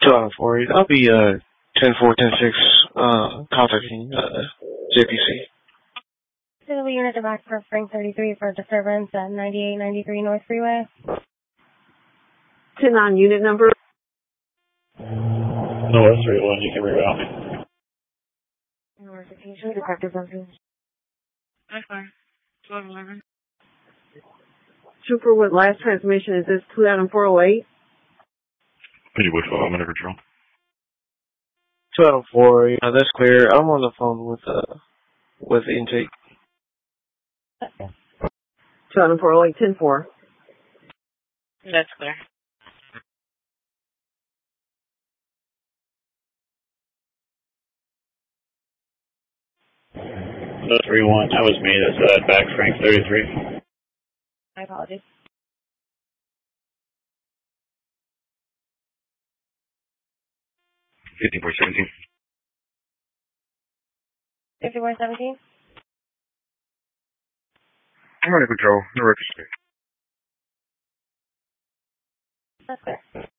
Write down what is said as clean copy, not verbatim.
2 out of 4. I'll be 10-4, 10-6, contacting JPC. Civil unit to back for Frank 33 for disturbance at 9893 North Freeway. 10 on unit number. North 31, you can reroute me. Notification, detective something. That's fine. 1211. Trooper, what last transmission is this? 2 out of 408? Penny Bush, I'm under control. 2 out of 4, that's clear. I'm on the phone with intake. 2 out of 408, 10-4. That's clear. No 31, that was me that said back Frank 33. My apologies. 5417. 5417? I'm under control. No record space. That's clear.